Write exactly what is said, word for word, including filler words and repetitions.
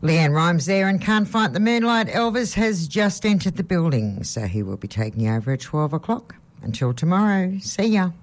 Leanne Rhymes there, and Can't Fight the Moonlight. Elvis has just entered the building, so he will be taking over at twelve o'clock. Until tomorrow, see ya.